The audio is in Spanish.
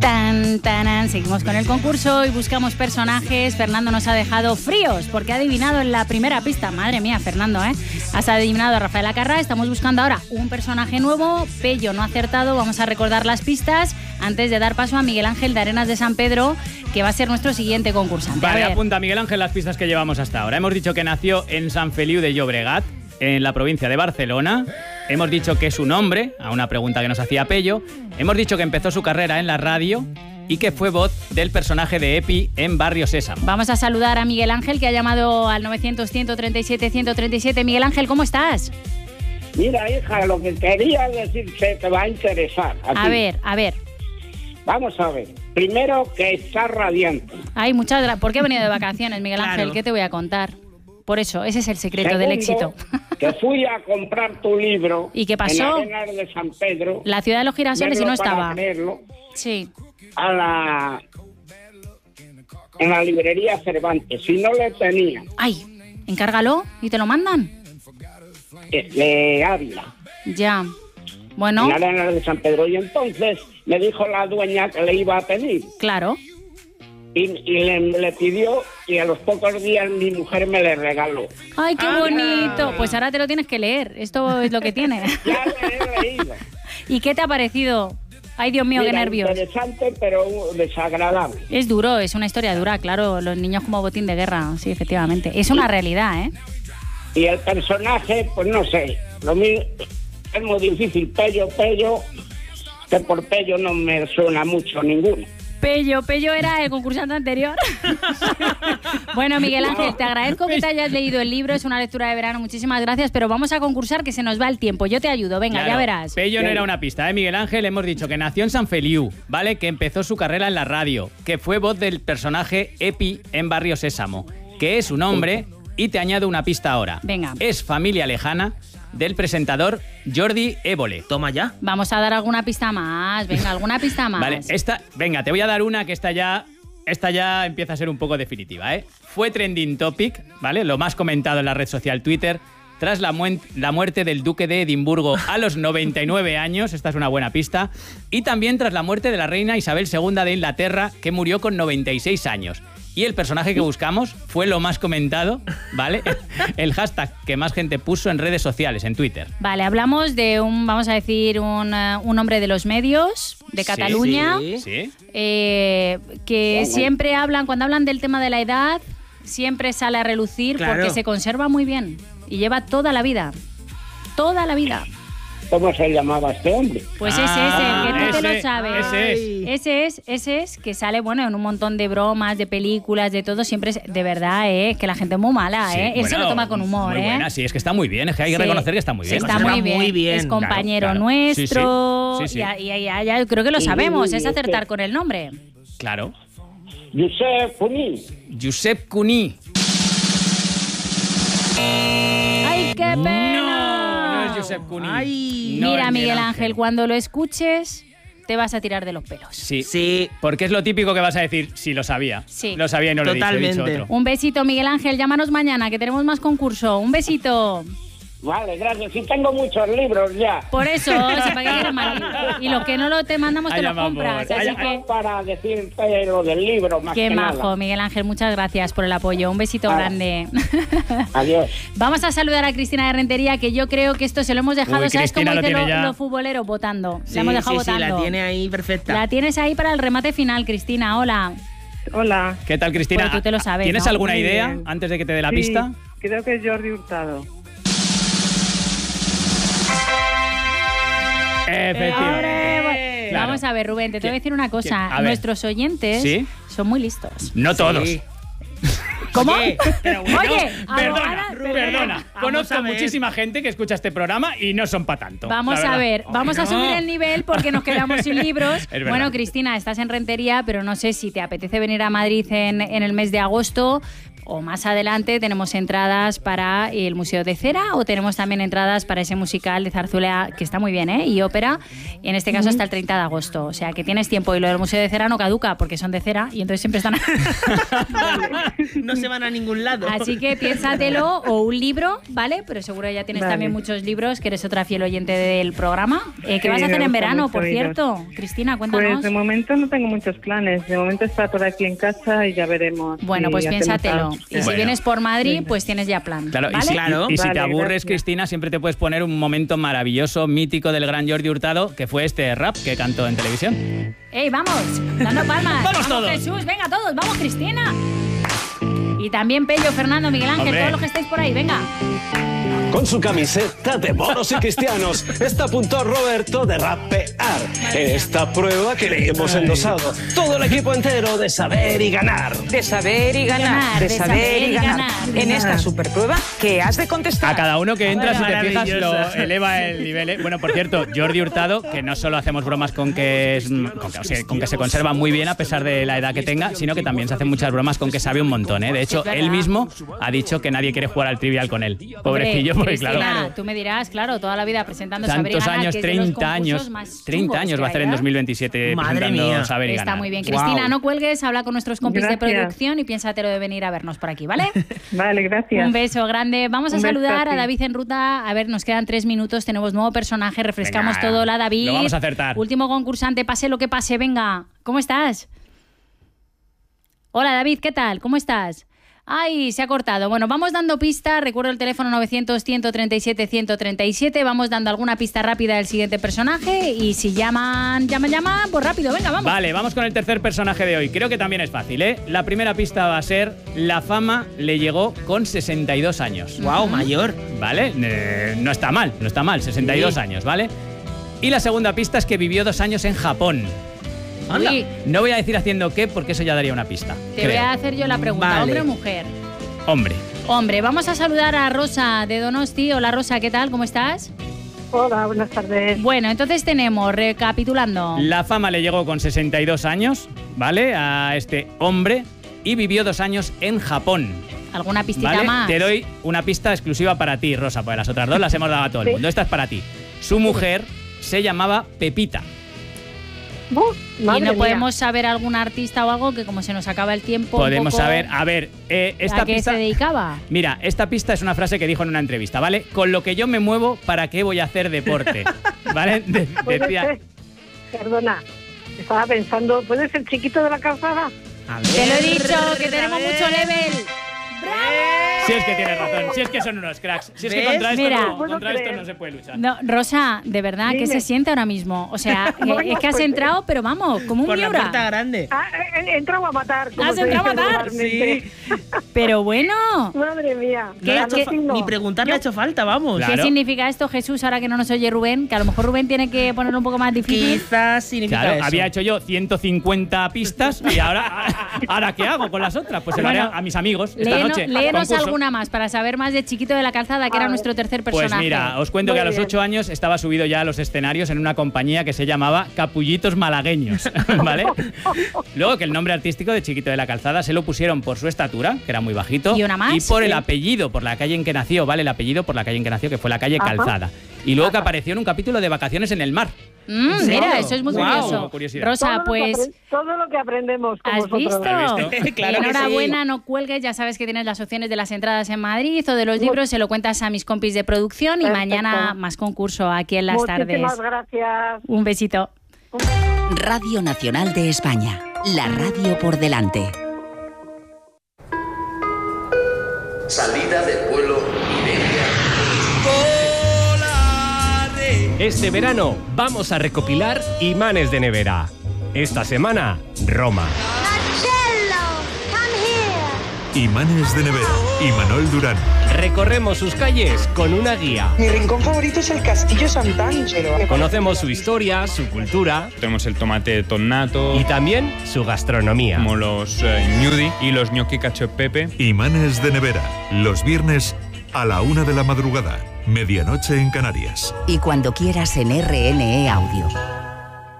Seguimos con el concurso y buscamos personajes. Fernando nos ha dejado fríos porque ha adivinado en la primera pista. Madre mía, Fernando, has adivinado a Rafael Acarrá. Estamos buscando ahora un personaje nuevo. Pello no ha acertado. Vamos a recordar las pistas antes de dar paso a Miguel Ángel de Arenas de San Pedro, que va a ser nuestro siguiente concursante. Vale, apunta Miguel Ángel las pistas que llevamos hasta ahora. Hemos dicho que nació en Sant Feliu de Llobregat, en la provincia de Barcelona. Hemos dicho que su nombre, a una pregunta que nos hacía Pello. Hemos dicho que empezó su carrera en la radio y que fue voz del personaje de Epi en Barrio Sésamo. Vamos a saludar a Miguel Ángel, que ha llamado al 900-137-137. Miguel Ángel, ¿cómo estás? Mira, hija, lo que quería decirte te va a interesar. A ver. Vamos a ver. Primero, que está radiante. Ay, muchas gracias. ¿Por qué he venido de vacaciones, Miguel Ángel? Claro. ¿Qué te voy a contar? Por eso, ese es el secreto Segundo, del éxito. que fui a comprar tu libro. ¿Y qué pasó? En Arenas de San Pedro. La ciudad de los girasoles y no estaba. Creerlo, Sí. en la librería Cervantes. Si no le tenía. Ay, encárgalo y te lo mandan. De Ávila. Ya. Bueno, En Arenas de San Pedro. Y entonces me dijo la dueña que le iba a pedir. claro. Y le pidió, y a los pocos días mi mujer me le regaló. Ay, qué bonito. Pues ahora te lo tienes que leer. Esto es lo que tiene. Ya le he leído. ¿Y qué te ha parecido? Ay, Dios mío, Mira, qué nervios. interesante, pero desagradable. Es duro, es una historia dura, claro. Los niños como botín de guerra, sí, efectivamente. Es una realidad, ¿eh? Y el personaje, pues no sé, lo mismo, es muy difícil. Pello, que por Pello no me suena mucho ninguno. Pello era el concursante anterior. Bueno, Miguel Ángel, te agradezco que te hayas leído el libro, es una lectura de verano, muchísimas gracias, pero vamos a concursar, que se nos va el tiempo. Yo te ayudo, venga, Claro, ya verás. Pello no era una pista, Miguel Ángel. Hemos dicho que nació en Sant Feliu, ¿vale? Que empezó su carrera en la radio, que fue voz del personaje Epi en Barrio Sésamo, que es su nombre, y te añado una pista ahora. Venga. Es familia lejana del presentador Jordi Évole. Toma ya. Vamos a dar alguna pista más, venga, alguna pista más. Vale, venga, te voy a dar una que esta ya empieza a ser un poco definitiva, ¿eh? Fue trending topic, ¿vale? Lo más comentado en la red social Twitter tras la muerte del duque de Edimburgo a los 99 años, esta es una buena pista, y también tras la muerte de la reina Isabel II de Inglaterra, que murió con 96 años. Y el personaje que buscamos fue lo más comentado, ¿vale? El hashtag que más gente puso en redes sociales, en Twitter. Vale, hablamos de vamos a decir, un hombre de los medios, de Cataluña, Sí. que siempre cuando hablan del tema de la edad, siempre sale a relucir, Claro. porque se conserva muy bien y lleva toda la vida. Toda la vida. ¿Cómo se llamaba este hombre? Pues ese es el que tú te lo ese, sabes. Ese es que sale, bueno, en un montón de bromas, de películas, de todo. Siempre es, de verdad, que la gente es muy mala, Sí, Él se lo bueno, toma con humor, muy buena, sí, es que está muy bien, es que hay que Sí. reconocer que está muy bien. Está conserva muy bien. muy bien. Es compañero Claro. nuestro. Sí. Ya, creo que lo sabemos, es acertar con el nombre. Claro. Josep Cuní. Josep Cuní. ¡Ay, qué pena! No es Josep Cuní. Ay. No Mira, es Miguel Ángel, cuando lo escuches, te vas a tirar de los pelos. Sí, porque es lo típico que vas a decir, sí, lo sabía. Sí. Lo sabía y no lo he dicho, he dicho Totalmente. otro. Un besito, Miguel Ángel, llámanos mañana, que tenemos más concurso. Un besito. Vale, gracias. Sí, tengo muchos libros ya. Por eso, ¿para qué quieres más? Y los que no te mandamos te Allá los compras. vamos. Así que, Para decirte lo del libro, más qué que majo, nada. Miguel Ángel, muchas gracias por el apoyo. Un besito grande. Adiós. Vamos a saludar a Cristina de Rentería, que yo creo que esto se lo hemos dejado, Uy, ¿sabes Cristina cómo lo dicen tiene ya. los futboleros? Votando. Sí, La hemos dejado sí, votando. la tiene ahí perfecta. La tienes ahí para el remate final, Cristina. Hola. Hola. ¿Qué tal, Cristina? Bueno, tú te lo sabes, ¿Tienes ¿no? alguna Muy idea bien. antes de que te dé la Sí, pista? Creo que es Jordi Hurtado. Efectivamente. Claro. Vamos a ver, Rubén, te tengo que decir una cosa. A ver. Nuestros oyentes ¿Sí? son muy listos. No todos. Sí. ¿Cómo? Oye, pero bueno, Oye, Perdona, abogada, perdona. Vamos Conozco a ver. muchísima gente que escucha este programa y no son para tanto. Vamos la a verdad. ver, vamos a no. subir el nivel porque nos quedamos sin libros. Es verdad. Bueno, Cristina, estás en Rentería, pero no sé si te apetece venir a Madrid en el mes de agosto o más adelante tenemos entradas para el Museo de Cera o tenemos también entradas para ese musical de zarzuela que está muy bien, y ópera, en este caso hasta el 30 de agosto. O sea que tienes tiempo y lo del Museo de Cera no caduca porque son de cera y entonces siempre están... No se van a ningún lado. Así que piénsatelo, o un libro, ¿vale? Pero seguro ya tienes también muchos libros, que eres otra fiel oyente del programa. ¿Qué vas a hacer en verano, por cierto? Cristina, cuéntanos. Pues de momento no tengo muchos planes. De momento estar por aquí en casa y ya veremos. Bueno, pues piénsatelo. Y si vienes por Madrid, pues tienes ya plan. Claro, ¿vale? y si te aburres, gracias. Cristina, siempre te puedes poner un momento maravilloso, mítico del gran Jordi Hurtado, que fue este rap que cantó en televisión. ¡Ey, vamos! Dando palmas. ¡Vamos todos! Jesús, venga todos, vamos Cristina. Y también Pello, Fernando, Miguel Ángel, Hombre. todos los que estáis por ahí, venga. Con su camiseta de moros y cristianos está a punto Roberto de rapear en esta prueba que le hemos endosado todo el equipo entero de saber y ganar. De saber y ganar, de saber y ganar. En esta superprueba que has de contestar. A cada uno que entra, si te fijas, lo Maravillosa. eleva el nivel. Bueno, por cierto, Jordi Hurtado, que no solo hacemos bromas con que se conserva muy bien a pesar de la edad que tenga, sino que también se hacen muchas bromas con que sabe un montón. De hecho, Es verdad. él mismo ha dicho que nadie quiere jugar al trivial con él. Pobrecillo, porque Cristina, claro, tú me dirás, claro, toda la vida presentando Saber y tantos Ganar, años, que es de los 30 años, concursos más 30 chungos años que va a hacer hay, en ¿eh? 2027 Madre presentando mía. Saber y Ganar. Está muy bien. Cristina, Wow. no cuelgues, habla con nuestros compis de Gracias. producción y piénsatelo de venir a vernos por aquí, ¿vale? Vale, gracias. Un beso grande. Vamos a Un beso saludar a a ti. David en ruta. A ver, nos quedan 3 minutos, tenemos nuevo personaje, refrescamos Venga, todo. Hola, David. lo vamos a acertar. Último concursante, pase lo que pase, venga. ¿Cómo estás? Hola, David, ¿qué tal? ¿Cómo estás? Ay, se ha cortado. Bueno, vamos dando pistas. Recuerdo el teléfono 900-137-137. Vamos dando alguna pista rápida del siguiente personaje. Y si llaman, pues rápido, venga, vamos. Vale, vamos con el tercer personaje de hoy. Creo que también es fácil, ¿eh? La primera pista va a ser: la fama le llegó con 62 años. Wow, mayor. ¿Vale? No está mal, 62 Sí. años, ¿vale? Y la segunda pista es que vivió 2 años en Japón. Anda. Uy, No voy a decir haciendo qué, porque eso ya daría una pista. te creo. voy a hacer yo la pregunta, Vale. ¿hombre o mujer? Hombre. Hombre, vamos a saludar a Rosa de Donosti. Hola Rosa, ¿qué tal? ¿Cómo estás? Hola, buenas tardes. Bueno, entonces tenemos, recapitulando. La fama le llegó con 62 años, ¿vale? A este hombre. Y vivió 2 años en Japón. ¿Alguna pistita ¿Vale? más? Te doy una pista exclusiva para ti, Rosa, porque las otras dos las hemos dado a todo el mundo. Esta es para ti. Su mujer se llamaba Pepita. Y no podemos saber algún artista o algo que como se nos acaba el tiempo. Podemos un poco, saber. A ver, esta ¿a qué pista. se dedicaba? Mira, esta pista es una frase que dijo en una entrevista, ¿vale? Con lo que yo me muevo, ¿para qué voy a hacer deporte? ¿Vale? Decía. Perdona, estaba pensando, ¿puede ser Chiquito de la Calzada? A Te lo he ver, dicho, que a tenemos ver. mucho level. Si es que tienes razón, si es que son unos cracks. Si es que ¿Ves? contra esto, Mira. no, contra Puedo esto creer. no se puede luchar. No, Rosa, de verdad, ¿qué Dime. se siente ahora mismo? O sea, Bueno, es que has pues, entrado, pero vamos, como un Por la Miura. puerta grande. Ah, he entrado a matar. como ¿Has se entrado a dice matar? vulgarmente. Pero bueno, Madre mía. No le ha hecho qué fa- signo? ni preguntar le ha hecho falta, vamos. Claro. ¿qué significa esto, Jesús, ahora que no nos oye Rubén? Que a lo mejor Rubén tiene que ponerlo un poco más difícil. Quizás significa Claro, eso. había hecho yo 150 pistas y ahora ¿qué hago con las otras? Pues se lo haré Bueno, a mis amigos esta noche. Léenos concurso. alguna más para saber más de Chiquito de la Calzada, que era nuestro tercer personaje. Pues mira, os cuento que a Muy los bien. 8 años estaba subido ya a los escenarios en una compañía que se llamaba Capullitos Malagueños, ¿vale? Luego que el nombre artístico de Chiquito de la Calzada se lo pusieron por su estatura, que era muy bajito, ¿Y una más? y por el Sí. apellido, por la calle en que nació, ¿vale? El apellido por la calle en que nació, que fue la calle Ajá. Calzada. Y luego que apareció en un capítulo de Vacaciones en el Mar. Mira, serio? eso es muy Guau. curioso. Como curiosidad. Rosa, pues... Todo lo que aprendemos con ¿Has vosotros. visto? ¿Has visto? Claro que Enhorabuena, sí. no cuelgues. Ya sabes que tienes las opciones de las entradas en Madrid o de los libros. Se lo cuentas a mis compis de producción y Perfecto. mañana más concurso aquí en las tardes. Muchísimas gracias. Un besito. Radio Nacional de España, la radio por delante. Salida del vuelo Iberia. Este verano vamos a recopilar imanes de nevera. Esta semana, Roma. Imanes de nevera. Imanol Durán. Recorremos sus calles con una guía. Mi rincón favorito es el Castillo Sant'Angelo. Conocemos su historia, su cultura Tenemos el tomate tonnato, y también su gastronomía. como los gnudi y los gnocchi cacio e pepe. Imanes de nevera. Los viernes a la 1 de la madrugada. Medianoche en Canarias. Y cuando quieras en RNE Audio.